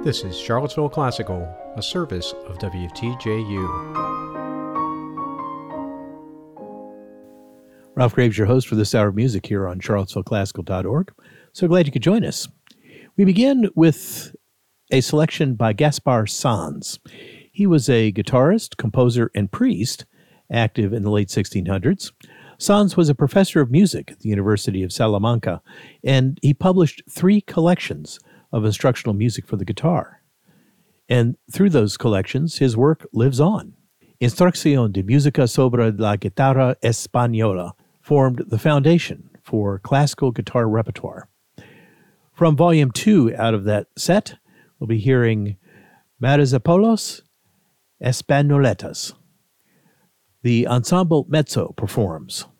This is Charlottesville Classical, a service of WTJU. Ralph Graves, your host for this hour of music here on charlottesvilleclassical.org. So glad you could join us. We begin with a selection by Gaspar Sanz. He was a guitarist, composer, and priest, active in the late 1600s. Sanz was a professor of music at the University of Salamanca, and he published 3 collections of instructional music for the guitar. And through those collections, his work lives on. Instrucción de Música sobre la Guitarra Española formed the foundation for classical guitar repertoire. From Volume 2 out of that set, we'll be hearing Marizapolos Españoletas. The Ensemble Mezzo performs.